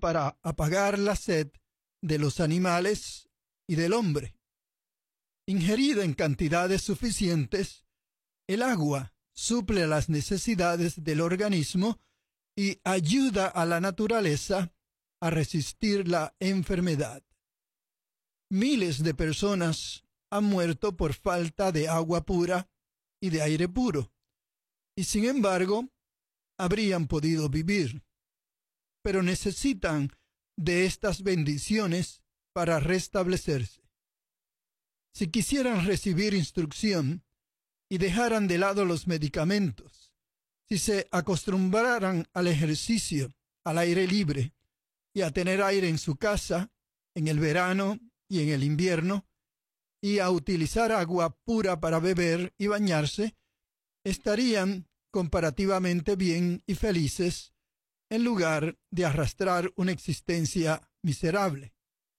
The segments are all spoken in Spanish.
para apagar la sed de los animales y del hombre. Ingerida en cantidades suficientes, el agua suple las necesidades del organismo y ayuda a la naturaleza a resistir la enfermedad. Miles de personas han muerto por falta de agua pura y de aire puro, y sin embargo, habrían podido vivir. Pero necesitan de estas bendiciones para restablecerse. Si quisieran recibir instrucción y dejaran de lado los medicamentos, si se acostumbraran al ejercicio, al aire libre y a tener aire en su casa, en el verano y en el invierno, y a utilizar agua pura para beber y bañarse, estarían comparativamente bien y felices en lugar de arrastrar una existencia miserable.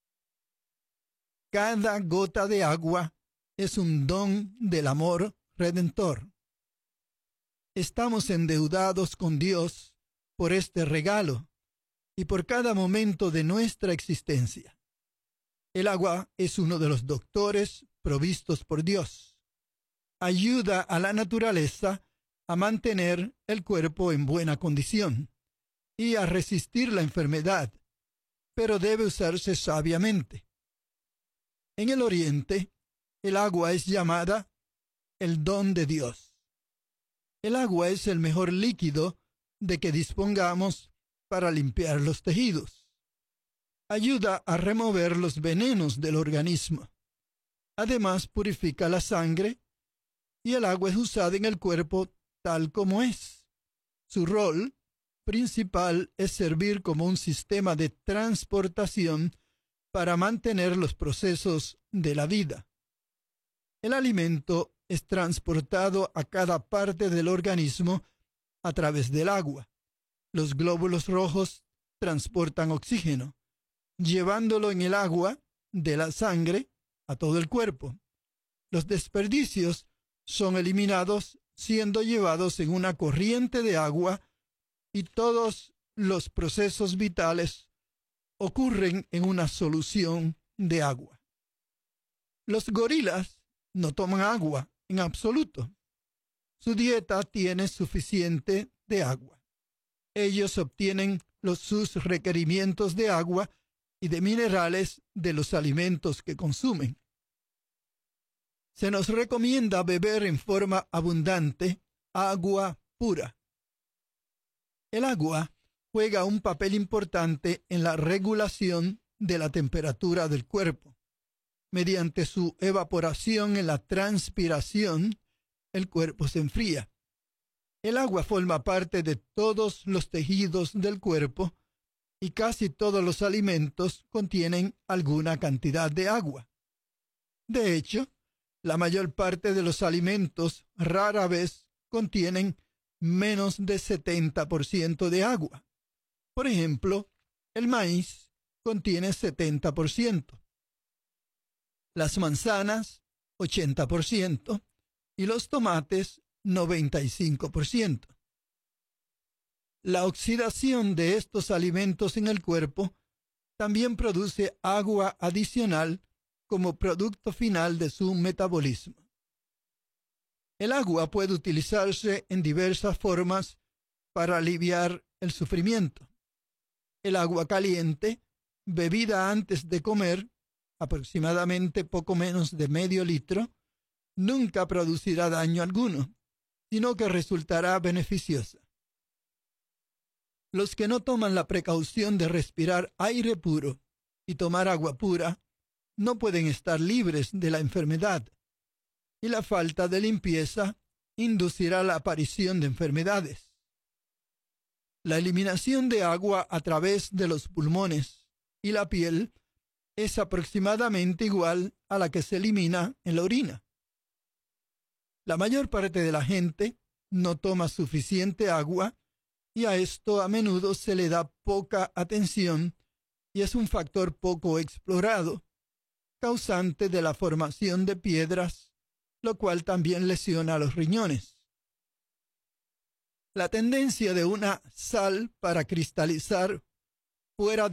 Cada gota de agua es un don del amor redentor. Estamos endeudados con Dios por este regalo y por cada momento de nuestra existencia. El agua es uno de los doctores provistos por Dios. Ayuda a la naturaleza a mantener el cuerpo en buena condición y a resistir la enfermedad, pero debe usarse sabiamente. En el Oriente, el agua es llamada el don de Dios. El agua es el mejor líquido de que dispongamos para limpiar los tejidos. Ayuda a remover los venenos del organismo. Además, purifica la sangre y el agua es usada en el cuerpo tal como es. Su rol principal es servir como un sistema de transportación para mantener los procesos de la vida. El alimento es transportado a cada parte del organismo a través del agua. Los glóbulos rojos transportan oxígeno, llevándolo en el agua de la sangre a todo el cuerpo. Los desperdicios son eliminados siendo llevados en una corriente de agua y todos los procesos vitales ocurren en una solución de agua. Los gorilas no toman agua en absoluto. Su dieta tiene suficiente de agua. Ellos obtienen sus requerimientos de agua y de minerales de los alimentos que consumen. Se nos recomienda beber en forma abundante agua pura. El agua juega un papel importante en la regulación de la temperatura del cuerpo. Mediante su evaporación en la transpiración, el cuerpo se enfría. El agua forma parte de todos los tejidos del cuerpo y casi todos los alimentos contienen alguna cantidad de agua. De hecho, la mayor parte de los alimentos rara vez contienen menos de 70% de agua. Por ejemplo, el maíz contiene 70%, las manzanas 80% y los tomates 95%. La oxidación de estos alimentos en el cuerpo también produce agua adicional como producto final de su metabolismo. El agua puede utilizarse en diversas formas para aliviar el sufrimiento. El agua caliente, bebida antes de comer, aproximadamente poco menos de medio litro, nunca producirá daño alguno, sino que resultará beneficiosa. Los que no toman la precaución de respirar aire puro y tomar agua pura no pueden estar libres de la enfermedad, y la falta de limpieza inducirá la aparición de enfermedades. La eliminación de agua a través de los pulmones y la piel es aproximadamente igual a la que se elimina en la orina. La mayor parte de la gente no toma suficiente agua y a esto a menudo se le da poca atención y es un factor poco explorado, causante de la formación de piedras, lo cual también lesiona los riñones. La tendencia de una sal para cristalizar fuera